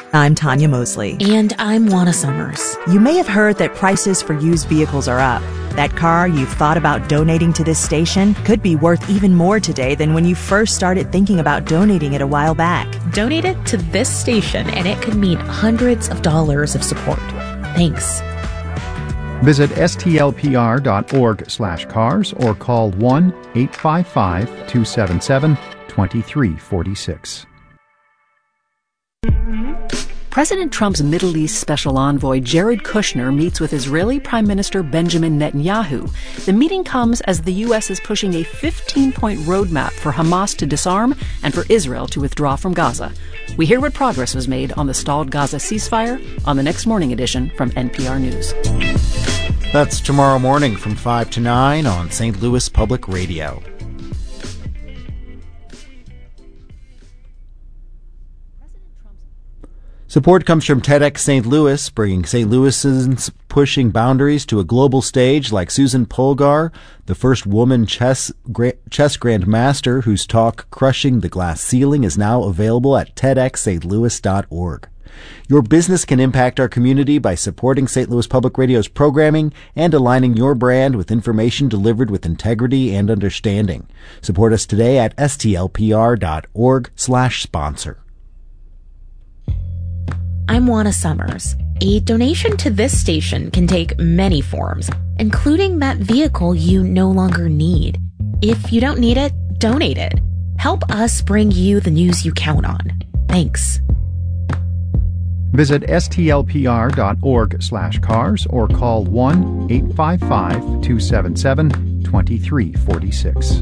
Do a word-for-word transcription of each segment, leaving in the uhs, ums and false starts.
I'm Tanya Mosley. And I'm Juana Summers. You may have heard that prices for used vehicles are up. That car you've thought about donating to this station could be worth even more today than when you first started thinking about donating it a while back. Donate it to this station and it could mean hundreds of dollars of support. Thanks. Visit stlpr.org slash cars or call one eight five five, two seven seven, two three four six. President Trump's Middle East special envoy Jared Kushner meets with Israeli Prime Minister Benjamin Netanyahu. The meeting comes as the U S is pushing a fifteen-point roadmap for Hamas to disarm and for Israel to withdraw from Gaza. We hear what progress was made on the stalled Gaza ceasefire on the next morning edition from N P R News. That's tomorrow morning from five to nine on Saint Louis Public Radio. Support comes from TEDx Saint Louis, bringing Saint Louisans pushing boundaries to a global stage, like Susan Polgar, the first woman chess chess grandmaster whose talk Crushing the Glass Ceiling is now available at TEDx St Louis dot org. Your business can impact our community by supporting Saint Louis Public Radio's programming and aligning your brand with information delivered with integrity and understanding. Support us today at stlpr.org slash sponsor. I'm Juana Summers. A donation to this station can take many forms, including that vehicle you no longer need. If you don't need it, donate it. Help us bring you the news you count on. Thanks. Visit stlpr.org slash cars or call one eight five five, two seven seven, two three four six.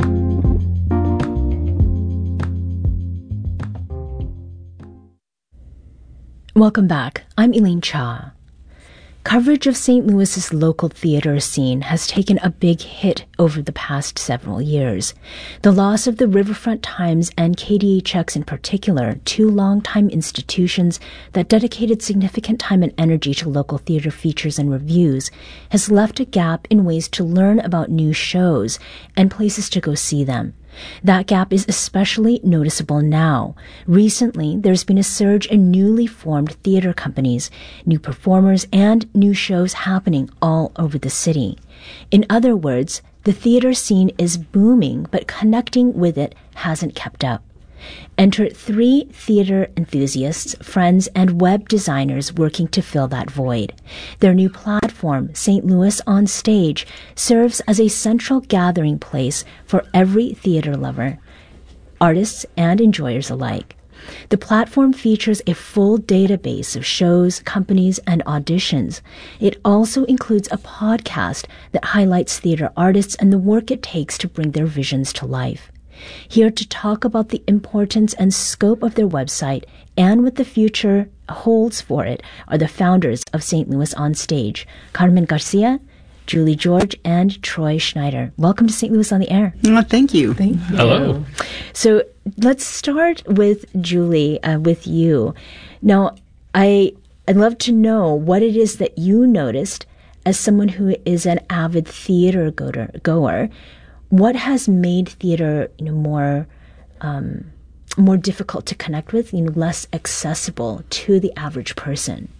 Welcome back. I'm Elaine Cha. Coverage of Saint Louis's local theater scene has taken a big hit over the past several years. The loss of the Riverfront Times and K D H X in particular, two longtime institutions that dedicated significant time and energy to local theater features and reviews, has left a gap in ways to learn about new shows and places to go see them. That gap is especially noticeable now. Recently, there's been a surge in newly formed theater companies, new performers, and new shows happening all over the city. In other words, the theater scene is booming, but connecting with it hasn't kept up. Enter three theater enthusiasts, friends, and web designers working to fill that void. Their new platform, Saint Louis On Stage, serves as a central gathering place for every theater lover, artists and enjoyers alike. The platform features a full database of shows, companies, and auditions. It also includes a podcast that highlights theater artists and the work it takes to bring their visions to life. Here to talk about the importance and scope of their website and what the future holds for it are the founders of Saint Louis On Stage, Carmen Garcia, Julie George, and Troy Schneider. Welcome to Saint Louis on the Air. Oh, thank you. Thank you. Hello. So let's start with Julie, uh, with you. Now, I, I'd love to know what it is that you noticed as someone who is an avid theater goer, goer. What has made theater, you know, more um, more difficult to connect with, you know, less accessible to the average person?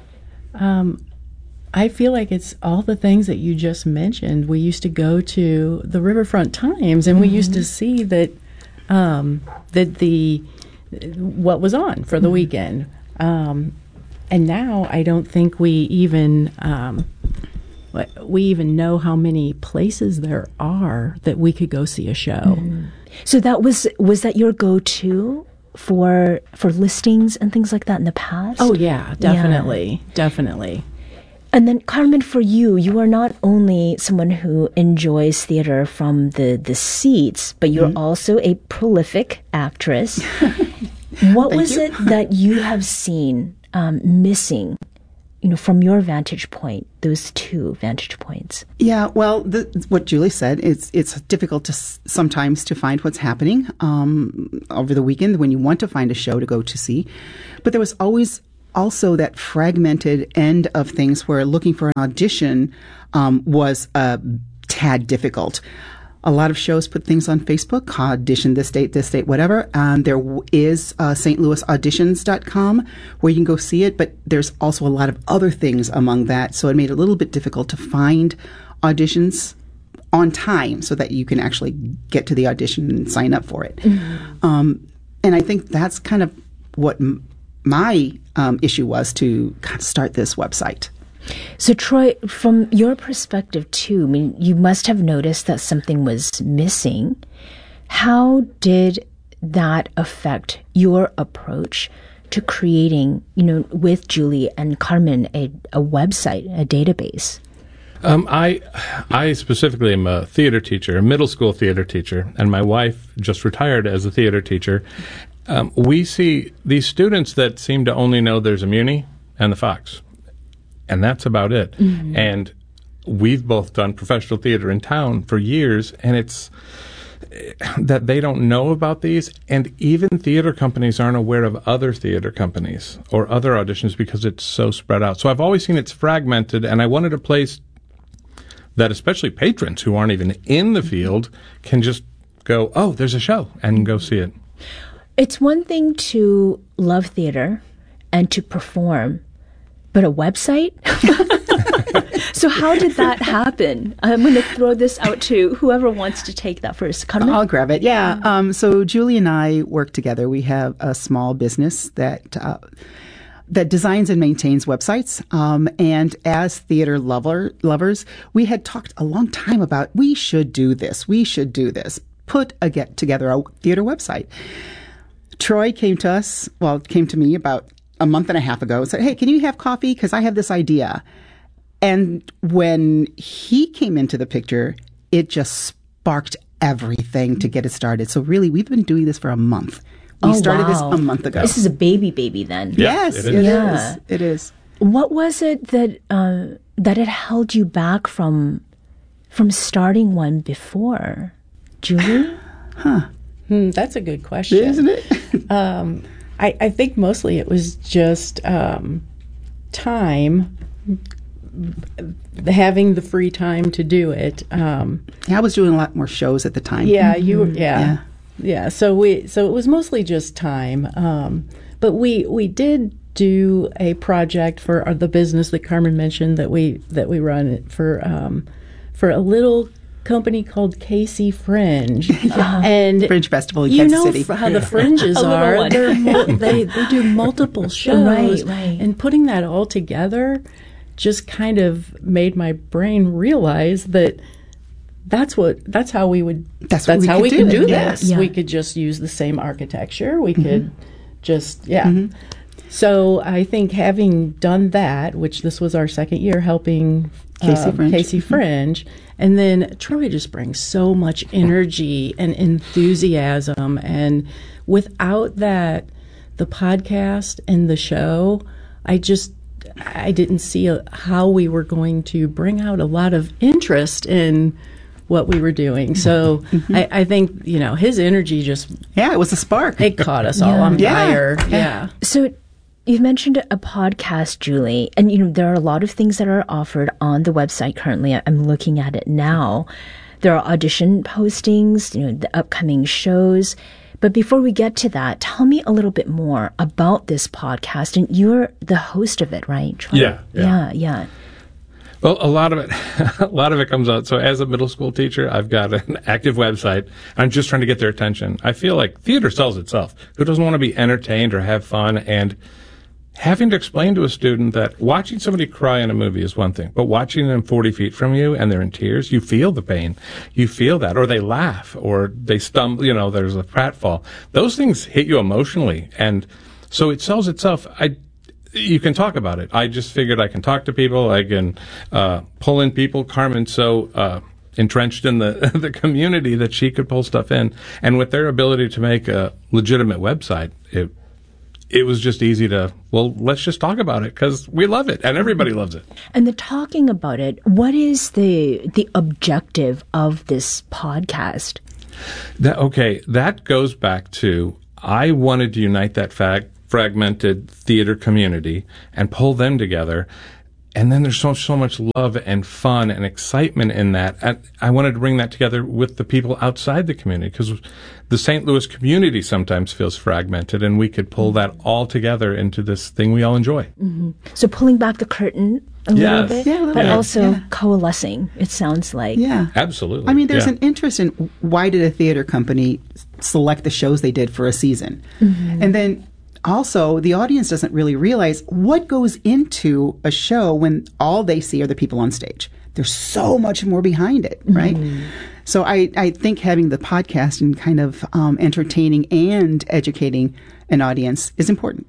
Um, I feel like it's all the things that you just mentioned. We used to go to the Riverfront Times, and mm-hmm. we used to see that um, that the what was on for the mm-hmm. weekend. Um, and now I don't think we even. Um, We even know how many places there are that we could go see a show. Mm-hmm. So that was was that your go-to for for listings and things like that in the past? Oh yeah, definitely, yeah. definitely. And then Carmen, for you, you are not only someone who enjoys theater from the the seats, but you're mm-hmm. also a prolific actress. What was you. it that you have seen um, missing? You know, from your vantage point, those two vantage points. Yeah, well, the, what Julie said, it's it's difficult to s- sometimes to find what's happening um, over the weekend when you want to find a show to go to see. But there was always also that fragmented end of things where looking for an audition um, was a tad difficult. A lot of shows put things on Facebook, audition this date, this date, whatever. And there w- is uh, S Louis auditions dot com where you can go see it, but there's also a lot of other things among that. So it made it a little bit difficult to find auditions on time so that you can actually get to the audition and sign up for it. Mm-hmm. Um, and I think that's kind of what m- my um, issue was to start this website. So, Troy, from your perspective, too, I mean, you must have noticed that something was missing. How did that affect your approach to creating, you know, with Julie and Carmen, a, a website, a database? Um, I, I specifically am a theater teacher, a middle school theater teacher, and my wife just retired as a theater teacher. Um, we see these students that seem to only know there's a Muni and the Fox. And that's about it. Mm-hmm. And we've both done professional theater in town for years, and it's that they don't know about these. And even theater companies aren't aware of other theater companies or other auditions because it's so spread out. So I've always seen it's fragmented, and I wanted a place that especially patrons who aren't even in the field can just go, oh, there's a show, and go see it. It's one thing to love theater and to perform, but a website? So how did that happen? I'm going to throw this out to whoever wants to take that first. Carmen? I'll grab it. Yeah. Um, so Julie and I work together. We have a small business that uh, that designs and maintains websites. Um, and as theater lover lovers, we had talked a long time about we should do this. We should do this. Put a get together a theater website. Troy came to us. Well, came to me about a month and a half ago and said, hey, can you have coffee? Because I have this idea. And when he came into the picture, it just sparked everything to get it started. So really, we've been doing this for a month. We oh, started wow. this a month ago. This is a baby baby then. Yeah, yes, it is. It, yeah. is. It is. What was it that uh, that had held you back from from starting one before? Julie? Huh. Hmm, that's a good question. Isn't it? um, I, I think mostly it was just um, time, having the free time to do it. Um, yeah, I was doing a lot more shows at the time. yeah, you. Mm-hmm. Yeah, yeah, yeah. So we. So it was mostly just time. Um, but we we did do a project for our, the business that Carmen mentioned that we that we run for um, for a little company called Casey Fringe, yeah. and Fringe Festival in you Kansas know City. f- how the Fringes are. They're mul- they they do multiple shows, Right, right. and putting that all together just kind of made my brain realize that that's what that's how we would That's that's what we how could we do could it, do yes. this. Yeah. We could just use the same architecture. We could Mm-hmm. just yeah. Mm-hmm. So I think having done that, which this was our second year helping Casey um, Fringe. Casey Fringe, and then Troy just brings so much energy and enthusiasm, and without that, the podcast and the show, I just I didn't see a, how we were going to bring out a lot of interest in what we were doing. So Mm-hmm. I, I think, you know, his energy just Yeah, it was a spark. it caught us all Yeah. on Yeah. fire. Yeah. Yeah. So you've mentioned a podcast, Julie, and you know there are a lot of things that are offered on the website currently. I'm looking at it now. There are audition postings, you know, the upcoming shows. But before we get to that, tell me a little bit more about this podcast. And you're the host of it, right? Troy? Yeah, yeah. yeah, yeah. Well, a lot of it, a lot of it comes out. So as a middle school teacher, I've got an active website. I'm just trying to get their attention. I feel like theater sells itself. Who doesn't want to be entertained or have fun? And having to explain to a student that watching somebody cry in a movie is one thing, but watching them forty feet from you and they're in tears, you feel the pain. You feel that. Or they laugh, or they stumble, you know, there's a pratfall. Those things hit you emotionally. And so it sells itself. I, you can talk about it. I just figured I can talk to people. I can uh, pull in people. Carmen's so uh, entrenched in the the community that she could pull stuff in. And with their ability to make a legitimate website, it it was just easy to, well, let's just talk about it because we love it and everybody loves it. And the talking about it, what is the the objective of this podcast? That, okay, that goes back to I wanted to unite that fact. fragmented theater community and pull them together. And then there's so, so much love and fun and excitement in that. And I wanted to bring that together with the people outside the community, because the Saint Louis community sometimes feels fragmented, and we could pull that all together into this thing we all enjoy. Mm-hmm. So pulling back the curtain a Yes. little bit, Yeah, a little but bit. also Yeah. coalescing, it sounds like. Yeah. Absolutely. I mean, there's Yeah. an interest in why did a theater company select the shows they did for a season? Mm-hmm. And then also, the audience doesn't really realize what goes into a show when all they see are the people on stage. There's so much more behind it, right? Mm-hmm. So I, I think having the podcast and kind of um, entertaining and educating an audience is important.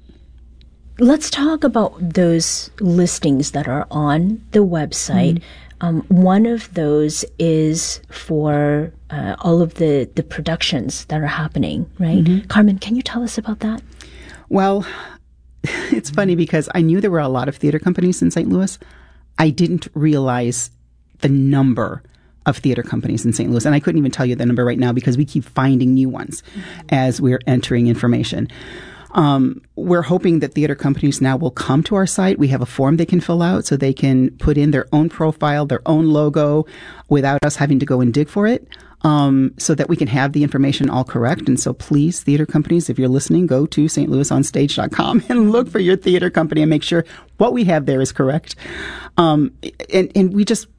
Let's talk about those listings that are on the website. Mm-hmm. Um, one of those is for uh, all of the, the productions that are happening, right? Mm-hmm. Carmen, can you tell us about that? Well, it's funny because I knew there were a lot of theater companies in Saint Louis. I didn't realize the number of theater companies in Saint Louis. And I couldn't even tell you the number right now because we keep finding new ones as we're entering information. Um, we're hoping that theater companies now will come to our site. We have a form they can fill out so they can put in their own profile, their own logo without us having to go and dig for it. Um, so that we can have the information all correct. And so please, theater companies, if you're listening, go to S T Louis on stage dot com and look for your theater company and make sure what we have there is correct. Um, and, and we just,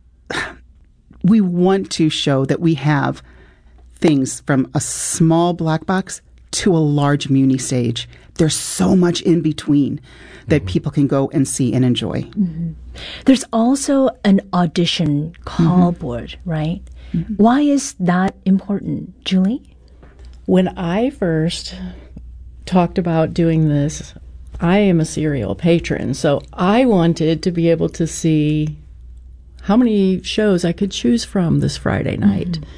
we want to show that we have things from a small black box to a large muni stage. There's so much in between that mm-hmm. people can go and see and enjoy. Mm-hmm. There's also an audition call mm-hmm. board, right? Mm-hmm. Why is that important, Julie? When I first talked about doing this, I am a serial patron, so I wanted to be able to see how many shows I could choose from this Friday night. Mm-hmm.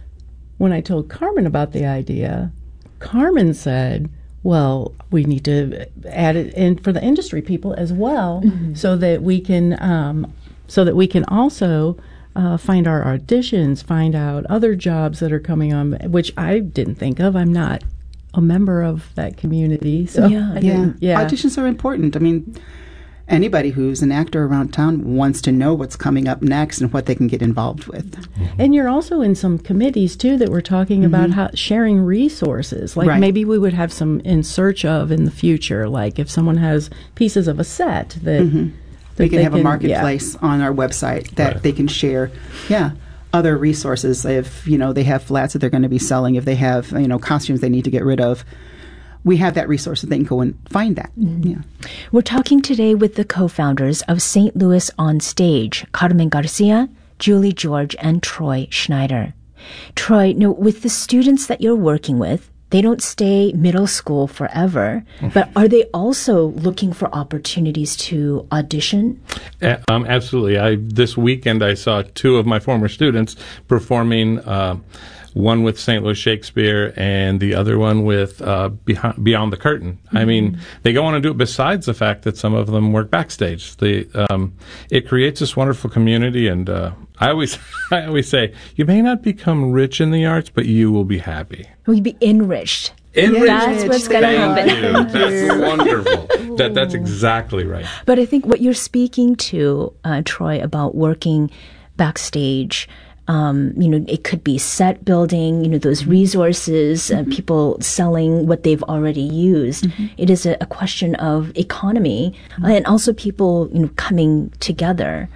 When I told Carmen about the idea, Carmen said, well, we need to add it in for the industry people as well, mm-hmm. so that we can um, so that we can also Uh, find our auditions, find out other jobs that are coming on, which I didn't think of. I'm not a member of that community, so yeah, I yeah. yeah. Auditions are important. I mean, anybody who's an actor around town wants to know what's coming up next and what they can get involved with. Mm-hmm. And you're also in some committees too that we're talking mm-hmm. about how sharing resources. Like right. maybe we would have some in search of in the future. Like if someone has pieces of a set that. Mm-hmm. We can have can, a marketplace yeah. on our website that right. they can share, yeah, other resources. If, you know, they have flats that they're going to be selling, if they have, you know, costumes they need to get rid of, we have that resource that they can go and find that. Mm-hmm. Yeah. We're talking today with the co-founders of Saint Louis On Stage, Carmen Garcia, Julie George, and Troy Schneider. Troy, now, with the students that you're working with, they don't stay middle school forever, but are they also looking for opportunities to audition? Uh, um, absolutely. I this weekend I saw two of my former students performing. Uh, one with Saint Louis Shakespeare and the other one with uh, Beyond, Beyond the Curtain. Mm-hmm. I mean, they go on and do it besides the fact that some of them work backstage. The, um, it creates this wonderful community, and uh, I always I always say, you may not become rich in the arts, but you will be happy. We'll be enriched. Enriched. That's what's going to happen. Thank you. That's wonderful. That, that's exactly right. But I think what you're speaking to, uh, Troy, about working backstage, Um, you know, it could be set building, you know, those resources, mm-hmm. uh, people selling what they've already used. Mm-hmm. It is a, a question of economy mm-hmm. uh, and also people, you know, coming together.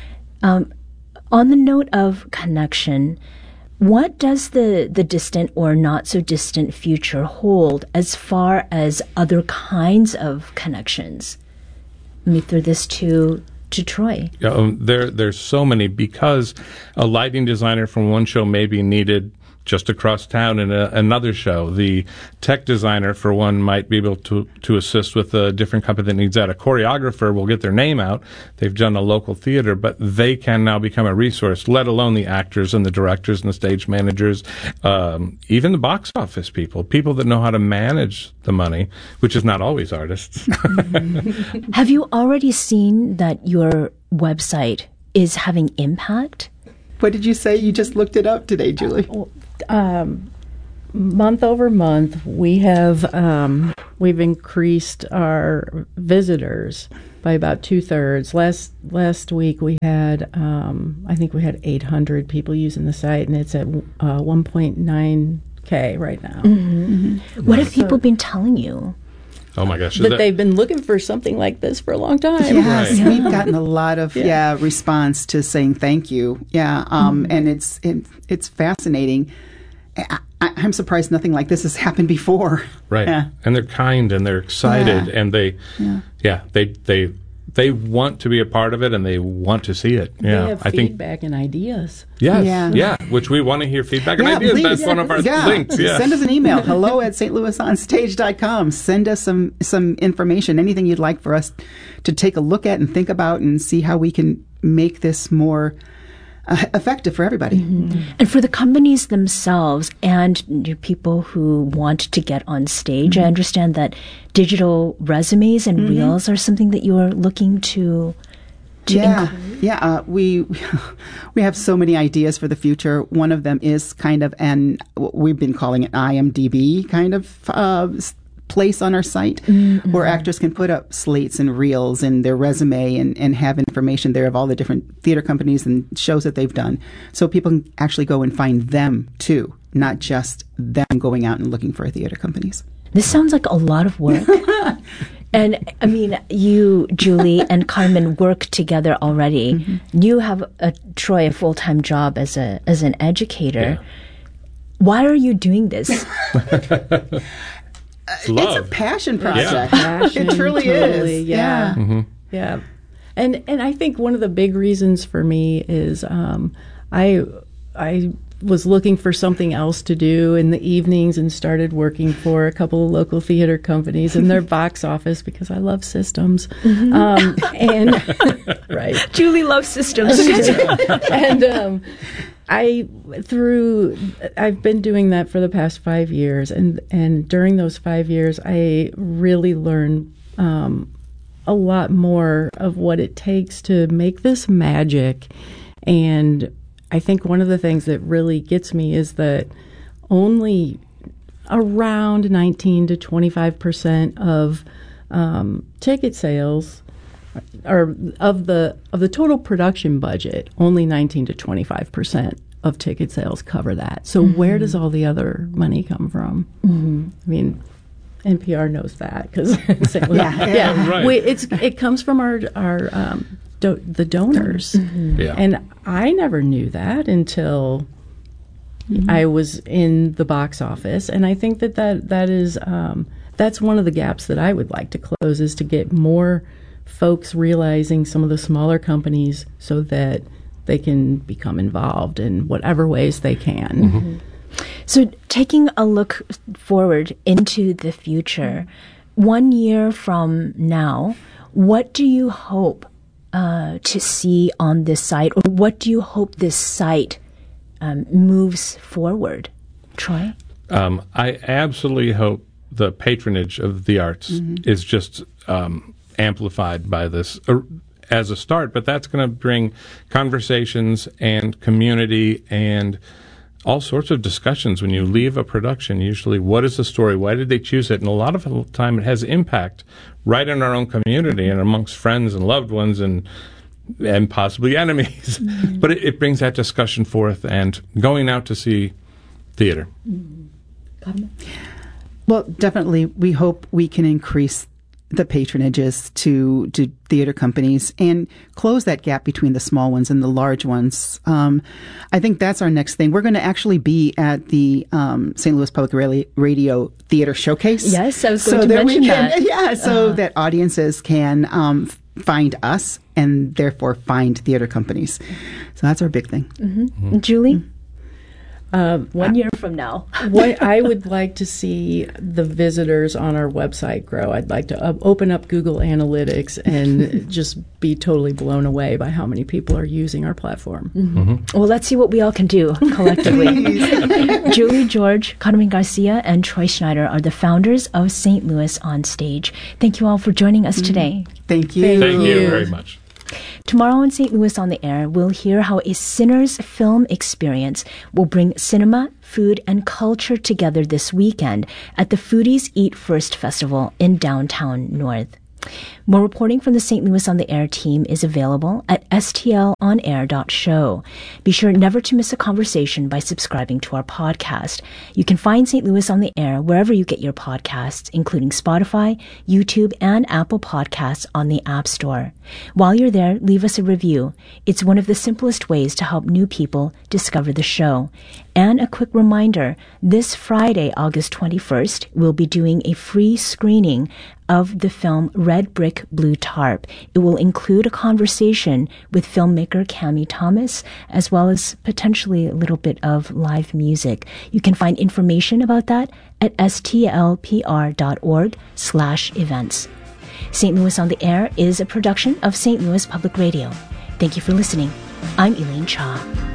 Um, on the note of connection, what does the, the distant or not so distant future hold as far as other kinds of connections? Let me throw this to to Troy. Yeah, um, there, there's so many, because a lighting designer from one show may be needed just across town in a, another show. The tech designer for one might be able to, to assist with a different company that needs that. A choreographer will get their name out. They've done a local theater, but they can now become a resource, let alone the actors and the directors and the stage managers, um, even the box office people, people that know how to manage the money, which is not always artists. Have you already seen that your website is having impact? What did you say? You just looked it up today, Julie. Um, month over month, we have um, we've increased our visitors by about two thirds. Last last week we had um, I think we had eight hundred people using the site, and it's at uh, one point nine K right now. Mm-hmm. Mm-hmm. What have people been telling you? Oh my gosh! That, that they've been looking for something like this for a long time. Yes, Right. we've gotten a lot of Yeah. yeah. response to saying thank you. Yeah, um, Mm-hmm. and it's it, it's fascinating. I, I, I'm surprised nothing like this has happened before. Right. Yeah. And they're kind and they're excited Yeah. and they, Yeah. yeah, they they they want to be a part of it and they want to see it. Yeah, They have I think feedback and ideas. yes, Yeah. yeah. which we want to hear feedback and ideas. please. That's one of our yeah. links. Yeah, Send us an email. Hello at st louis on stage dot com. Send us some some information, anything you'd like for us to take a look at and think about and see how we can make this more uh, effective for everybody. Mm-hmm. And for the companies themselves and your people who want to get on stage, Mm-hmm. I understand that digital resumes and Mm-hmm. reels are something that you are looking to to Yeah, include. yeah. Uh, we we have so many ideas for the future. One of them is kind of an we've been calling it I M D B kind of uh, s- place on our site Mm-hmm. where actors can put up slates and reels and their resume and, and have information there of all the different theater companies and shows that they've done, so people can actually go and find them too, not just them going out and looking for theater companies. This sounds like a lot of work. And I mean, you, Julie, and Carmen work together already. Mm-hmm. You have a Troy a full time job as a as an educator. Yeah. Why are you doing this? it's love. It's a passion project. Passion, It truly totally, is. yeah. Mm-hmm. Yeah, and and I think one of the big reasons for me is um, I I was looking for something else to do in the evenings and started working for a couple of local theater companies in their box office because I love systems. Um, and right, Julie loves systems. and um, I through I've been doing that for the past five years, and and during those five years, I really learned um, a lot more of what it takes to make this magic. And I think one of the things that really gets me is that only around nineteen to twenty-five percent of um, ticket sales, or of the of the total production budget, only nineteen to twenty-five percent of ticket sales cover that. So mm-hmm. where does all the other money come from? Mm-hmm. I mean, N P R knows that because Yeah. yeah, Right. we, it's it comes from our our um, do, the donors, Mm-hmm. Yeah. and I never knew that until Mm-hmm. I was in the box office, and I think that that, that is um, that's one of the gaps that I would like to close, is to get more folks realizing some of the smaller companies so that they can become involved in whatever ways they can. Mm-hmm. So, taking a look forward into the future, one year from now, what do you hope uh, to see on this site, or what do you hope this site um, moves forward? Troy? Um, I absolutely hope the patronage of the arts Mm-hmm. is just um, amplified by this uh, as a start, but that's going to bring conversations and community and all sorts of discussions when you leave a production. Usually, what is the story? Why did they choose it? And a lot of the time, it has impact right in our own community and amongst friends and loved ones and and possibly enemies. Mm-hmm. But it, it brings that discussion forth and going out to see theater. Mm-hmm. Well, definitely, we hope we can increase the patronages to, to theater companies and close that gap between the small ones and the large ones. Um, I think that's our next thing. We're going to actually be at the um, Saint Louis Public Rally- Radio Theater Showcase. Yes, I was going so to that mention we can, that. Yeah, so Uh-huh. that audiences can um, find us and therefore find theater companies. So that's our big thing. Mm-hmm. Julie? Uh, One year from now. what I would like to see the visitors on our website grow. I'd like to uh, open up Google Analytics and just be totally blown away by how many people are using our platform. Mm-hmm. Well, let's see what we all can do collectively. Julie George, Carmen Garcia, and Troy Schneider are the founders of Saint Louis On Stage. Thank you all for joining us today. Thank you. Thank Thank you you. very much. Tomorrow on Saint Louis on the Air, we'll hear how a Sinners film experience will bring cinema, food, and culture together this weekend at the Foodies Eat First Festival in downtown North. More reporting from the Saint Louis on the Air team is available at s t l on air dot show. Be sure never to miss a conversation by subscribing to our podcast. You can find Saint Louis on the Air wherever you get your podcasts, including Spotify, YouTube, and Apple Podcasts on the App Store. While you're there, leave us a review. It's one of the simplest ways to help new people discover the show. And a quick reminder, this Friday, August twenty-first, we'll be doing a free screening of the film Red Brick, Blue Tarp. It will include a conversation with filmmaker Cami Thomas, as well as potentially a little bit of live music. You can find information about that at s t l p r dot org slash events. Saint Louis on the Air is a production of Saint Louis Public Radio. Thank you for listening. I'm Elaine Cha.